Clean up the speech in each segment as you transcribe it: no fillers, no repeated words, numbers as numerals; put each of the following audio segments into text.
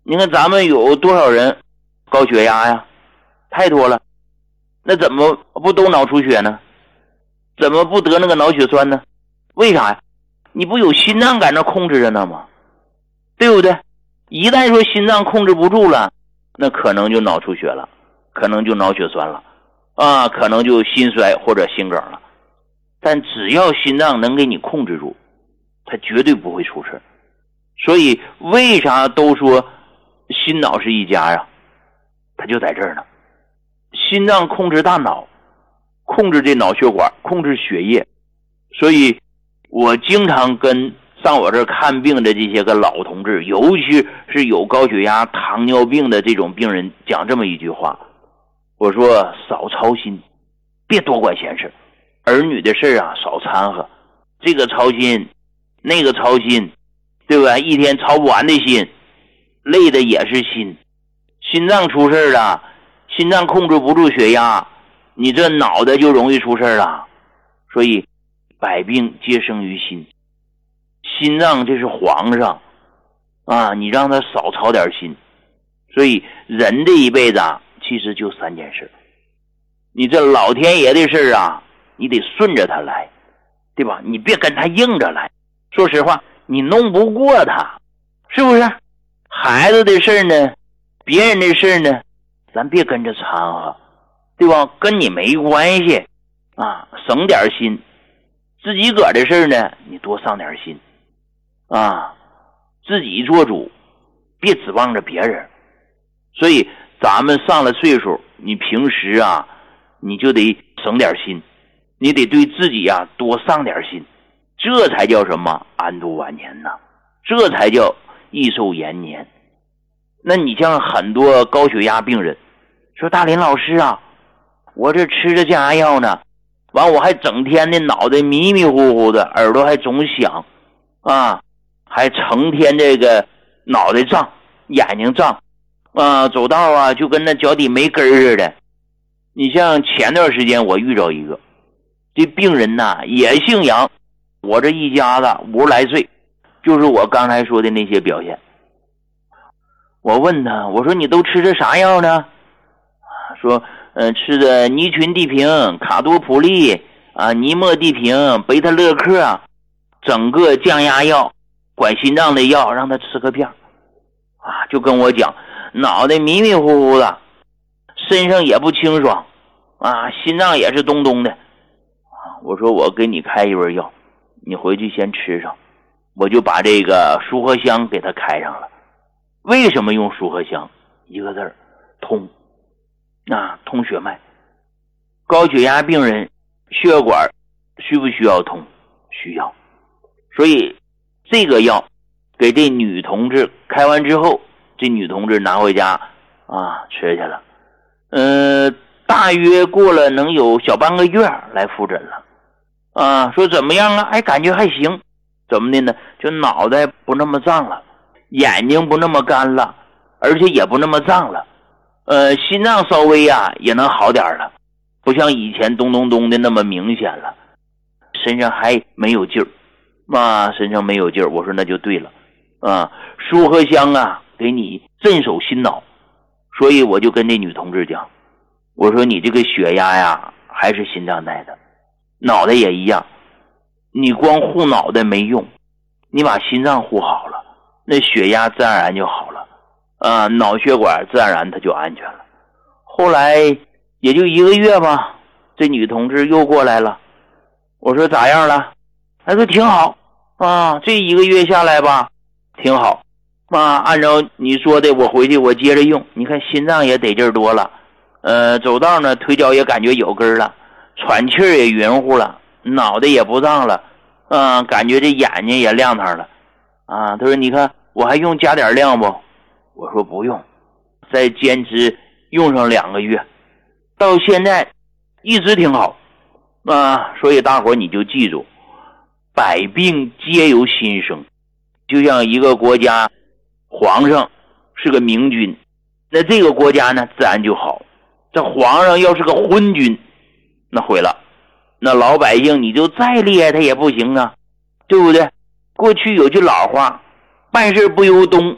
你看咱们有多少人高血压呀？太多了。那怎么不都脑出血呢？怎么不得那个脑血栓呢？为啥呀？你不有心脏在那控制着呢吗？对不对？一旦说心脏控制不住了，那可能就脑出血了，可能就脑血栓了啊，可能就心衰或者心梗了。但只要心脏能给你控制住，它绝对不会出事。所以为啥都说心脑是一家呀？它就在这儿呢。心脏控制大脑，控制这脑血管，控制血液。所以我经常跟上我这儿看病的这些个老同志，尤其是有高血压、糖尿病的这种病人讲这么一句话，我说少操心，别多管闲事，儿女的事啊少掺和，这个操心那个操心，对吧？一天操不完的心，累的也是心。心脏出事了，心脏控制不住血压，你这脑袋就容易出事了。所以百病皆生于心，心脏这是皇上啊，你让他少操点心。所以人这一辈子啊，其实就3件事。你这老天爷的事啊，你得顺着他来，对吧？你别跟他硬着来。说实话，你弄不过他，是不是？孩子的事呢，别人的事呢，咱别跟着掺和，对吧？跟你没关系啊，省点心。自己个儿的事呢，你多上点心啊，自己做主，别指望着别人。所以咱们上了岁数，你平时啊，你就得省点心，你得对自己啊多上点心，这才叫什么安度晚年呢？这才叫益寿延年。那你像很多高血压病人说，大林老师啊，我这吃着降压药呢，完我还整天的脑袋迷迷糊糊的，耳朵还总响啊，还成天这个脑袋胀，眼睛胀啊，走道啊就跟那脚底没根似的。你像前段时间我遇着一个，这病人呐也姓杨，我这一家子50来岁，就是我刚才说的那些表现。我问他，我说你都吃着啥药呢？说吃的尼群地平、卡多普利啊、尼莫地平、贝塔勒克啊，整个降压药、管心脏的药，让他吃个遍啊，就跟我讲，脑袋迷迷糊糊的，身上也不清爽啊，心脏也是咚咚的。我说我给你开一味药，你回去先吃上。我就把这个舒和香给他开上了。为什么用舒和香？一个字儿，通啊，通血脉。高血压病人血管需不需要通？需要。所以这个药给这女同志开完之后，这女同志拿回家啊吃去了。大约过了能有小半个月来复诊了啊，说怎么样啊？哎，感觉还行。怎么的呢？就脑袋不那么胀了，眼睛不那么干了，而且也不那么胀了。心脏稍微啊也能好点了，不像以前咚咚咚的那么明显了。身上还没有劲儿啊，身上没有劲儿。我说那就对了啊，舒和香啊给你镇守心脑。所以我就跟那女同志讲，我说你这个血压呀还是心脏带的，脑袋也一样，你光护脑袋没用，你把心脏护好了，那血压自然而然就好了啊，脑血管自然而然它就安全了。后来也就1个月吧，这女同志又过来了。我说咋样了？她说挺好啊，这1个月下来吧挺好啊，按照你说的我回去我接着用。你看心脏也得劲儿多了，走道呢腿脚也感觉有根了，喘气儿也匀乎了，脑袋也不胀了啊，感觉这眼睛也亮堂了啊。他说你看我还用加点量不？我说不用，再坚持用上2个月，到现在一直挺好啊。所以大伙你就记住，百病皆由心生。就像一个国家皇上是个明君，那这个国家呢自然就好。这皇上要是个昏君，那毁了，那老百姓你就再厉害他也不行啊，对不对？过去有句老话，办事不由东，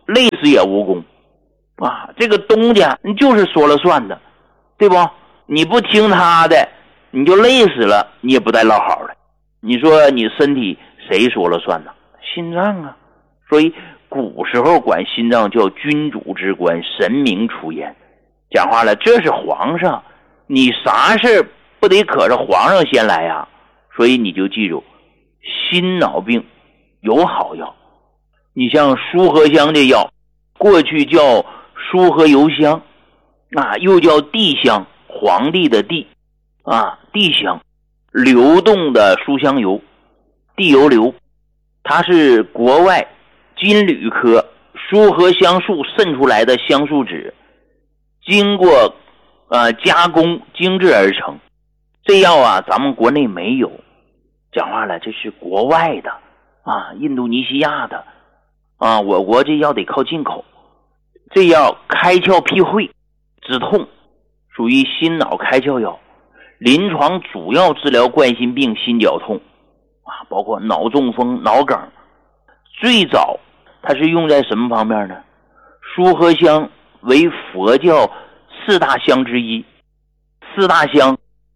累死也无功啊！这个东家你就是说了算的，对不？你不听他的，你就累死了，你也不带落好的。你说你身体谁说了算呢？心脏啊！所以古时候管心脏叫君主之官，神明出焉。讲话了，这是皇上，你啥事不得可着皇上先来呀？所以你就记住，心脑病有好药。你像舒合香这药，过去叫舒合油香啊，又叫地香，皇帝的地啊，地香，流动的书香油，地油流，它是国外金缕科舒合香树渗出来的香树脂，经过加工精制而成。这药啊，咱们国内没有。讲话了，这是国外的啊，印度尼西亚的啊，我国这药得靠进口。这药开窍辟秽止痛，属于心脑开窍药，临床主要治疗冠心病、心绞痛啊，包括脑中风、脑梗。最早它是用在什么方面呢？舒合香为佛教4大香之一，4大香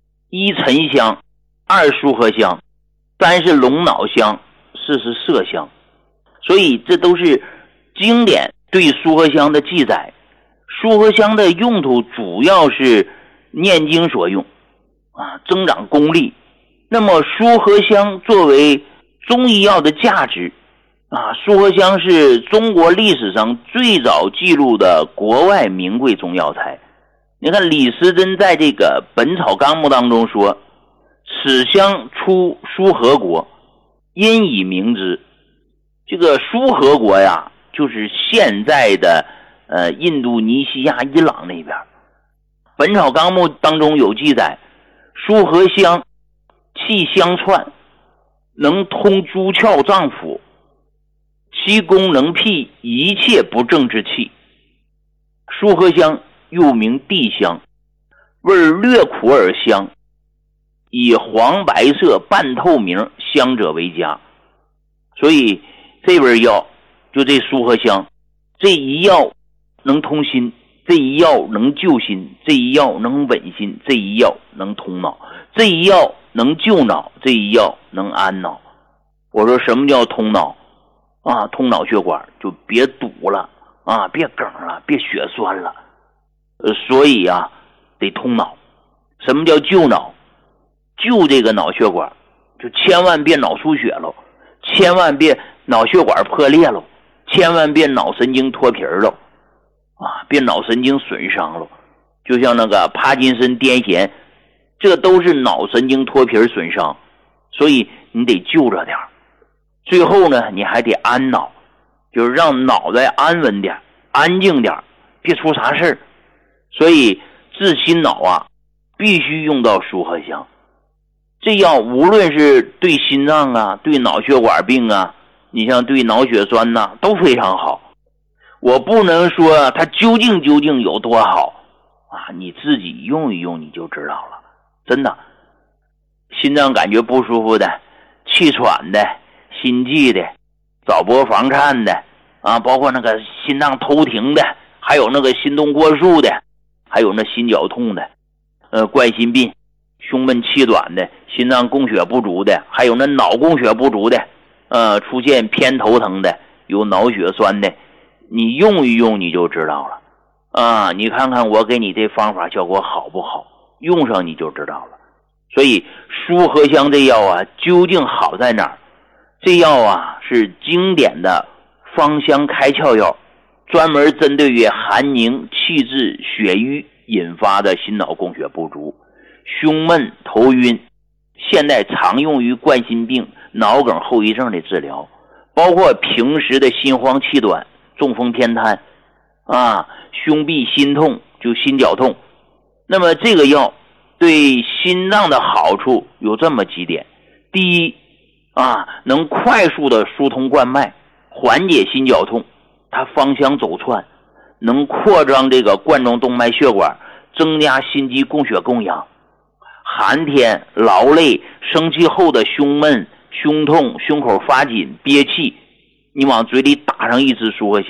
：1沉香，2舒合香，3是龙脑香，4是麝香。所以这都是经典对舒合香的记载。舒合香的用途主要是念经所用啊，增长功力。那么舒合香作为中医药的价值啊，舒合香是中国历史上最早记录的国外名贵中药材。你看李时珍在这个《本草纲目》当中说，此香出舒合国，因以名之。这个舒合国呀，就是现在的印度尼西亚、伊朗那边。《本草纲目》当中有记载，舒合香气相串，能通诸窍脏腑，其功能辟一切不正之气。舒合香又名地香，味略苦而香，以黄白色半透明香者为佳。所以这味药就这舒合香，这一药能通心，这一药能救心，这一药能稳心，这一药能通脑，这一药能救脑，这一药能安脑。我说什么叫通脑啊？通脑血管，就别堵了啊，别梗了，别血栓了。所以啊，得通脑。什么叫救脑？救这个脑血管，就千万别脑出血了，千万别脑血管破裂了，千万别脑神经脱皮了啊，别脑神经损伤了。就像那个帕金森、癫痫，这都是脑神经脱皮损伤，所以你得救着点。最后呢，你还得安脑，就是让脑袋安稳点，安静点，别出啥事儿。所以治心脑啊，必须用到舒合香。这药无论是对心脏啊，对脑血管病啊，你像对脑血栓呐，都非常好。我不能说它究竟有多好啊，你自己用一用你就知道了。真的，心脏感觉不舒服的，气喘的，心悸的，早搏房颤的啊，包括那个心脏偷停的，还有那个心动过速的，还有那心绞痛的，冠心病、胸闷气短的，心脏供血不足的，还有那脑供血不足的，出现偏头疼的，有脑血栓的，你用一用你就知道了啊！你看看我给你这方法效果好不好？用上你就知道了。所以舒合香这药啊，究竟好在哪儿？这药啊是经典的芳香开窍药，专门针对于寒凝、气滞、血瘀引发的心脑供血不足、胸闷、头晕，现在常用于冠心病、脑梗后遗症的治疗，包括平时的心慌气短、中风偏瘫啊，胸痹心痛，就心绞痛。那么这个药对心脏的好处有这么几点：第一啊，能快速的疏通冠脉，缓解心绞痛，它芳香走窜，能扩张这个冠状动脉血管，增加心肌供血供氧。寒天劳累生气后的胸闷、胸痛、胸口发紧、憋气，你往嘴里打上一支舒合香，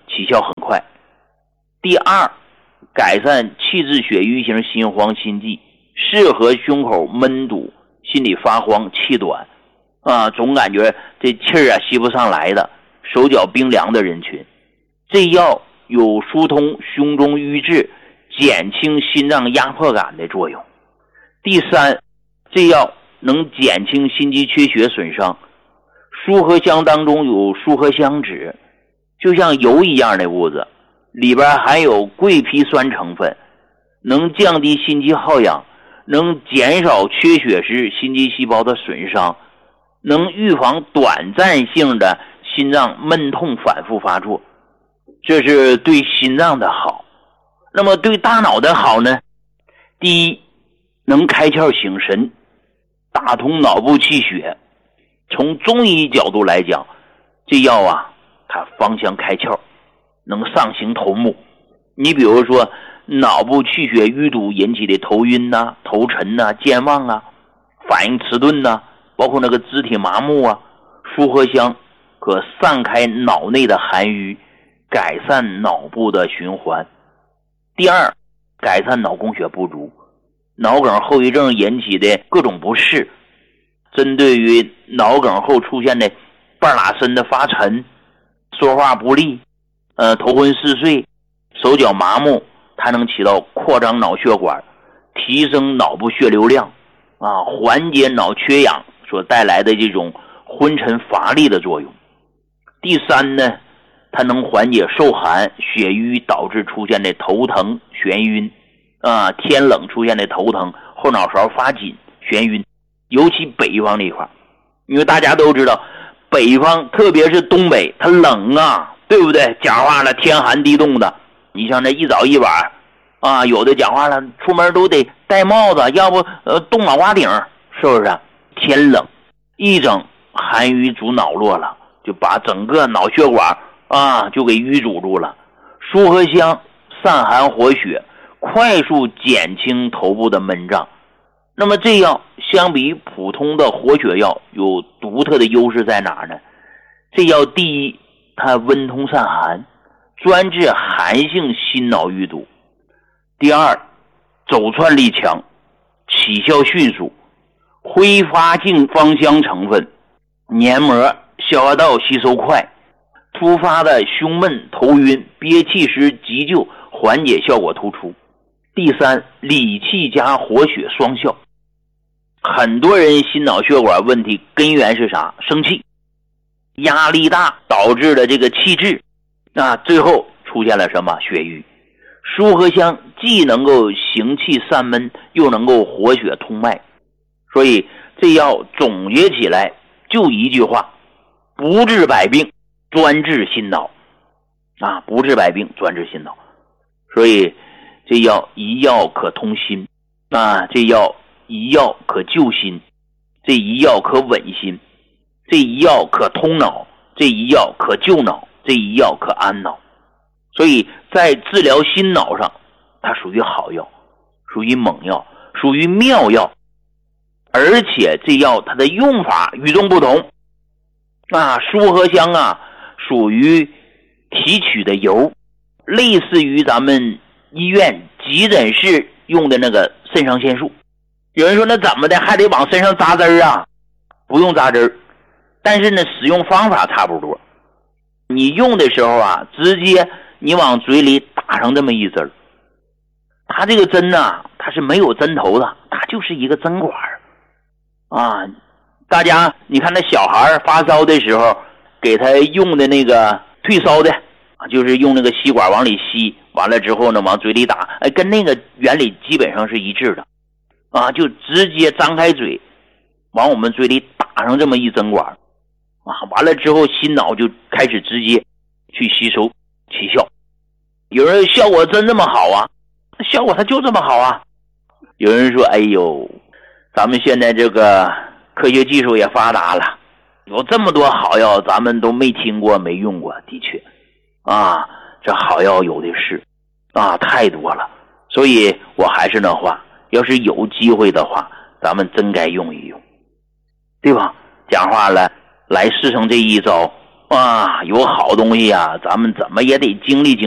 起效很快。第二，改善气滞血瘀型心慌心悸，适合胸口闷堵、心里发慌、气短总感觉这气儿吸不上来的，手脚冰凉的人群。这药有疏通胸中瘀滞、减轻心脏压迫感的作用。第三，这药能减轻心肌缺血损伤。舒合香当中有舒合香酯，就像油一样的物质，里边含有桂皮酸成分，能降低心肌耗氧，能减少缺血时心肌细胞的损伤，能预防短暂性的心脏闷痛反复发作。这是对心脏的好。那么对大脑的好呢？第一，能开窍醒神，打通脑部气血。从中医角度来讲，这药它芳香开窍，能上行头目。你比如说脑部气血淤堵引起的头晕头沉健忘反应迟钝包括那个肢体麻木舒合香可散开脑内的寒瘀，改善脑部的循环。第二，改善脑供血不足，脑梗后遗症引起的各种不适，针对于脑梗后出现的半拉身的发沉、说话不利、头昏嗜睡、手脚麻木，它能起到扩张脑血管、提升脑部血流量缓解脑缺氧所带来的这种昏沉乏力的作用。第三呢，它能缓解受寒、血瘀导致出现的头疼、眩晕天冷出现的头疼、后脑勺发紧、眩晕，尤其北方这一块，因为大家都知道北方特别是东北它冷对不对？讲话了天寒地冻的，你像这一早一晚有的讲话了出门都得戴帽子，要不冻脑瓜顶，是不是？天冷一整寒瘀阻脑络了，就把整个脑血管就给淤阻住了。舒合香散寒活血，快速减轻头部的闷胀。那么这药相比普通的活血药有独特的优势在哪呢？这药第一，它温通散寒，专治寒性心脑淤堵。第二，走窜力强，起效迅速，挥发性芳香成分，黏膜消化道吸收快，突发的胸闷头晕憋气时急救缓解效果突出。第三，理气加活血双效。很多人心脑血管问题根源是啥？生气，压力大导致的这个气滞最后出现了什么？血瘀。舒合香既能够行气散闷，又能够活血通脉，所以这药总结起来就一句话：不治百病，专治心脑不治百病，专治心脑。所以这药一药可通心这药一药可救心，这一药可稳心，这一药可通脑，这一药可救脑，这一药可安脑。所以在治疗心脑上，它属于好药，属于猛药，属于妙药。而且这药它的用法与众不同舒合香属于提取的油，类似于咱们医院急诊室用的那个肾上腺素。有人说那怎么的还得往身上扎针不用扎针，但是呢使用方法差不多。你用的时候直接你往嘴里打上这么一针，它这个针它是没有针头的，它就是一个针管大家你看那小孩发烧的时候给他用的那个退烧的就是用那个吸管往里吸，完了之后呢往嘴里打，跟那个原理基本上是一致的就直接张开嘴往我们嘴里打上这么一针管完了之后心脑就开始直接去吸收起效。有人效果真这么好效果它就这么好有人说哎呦，咱们现在这个科学技术也发达了，有这么多好药咱们都没听过没用过。的确这好药有的是太多了。所以我还是那话，要是有机会的话咱们真该用一用，对吧？讲话了来试上这一招， 啊，有好东西啊，咱们怎么也得经历经历。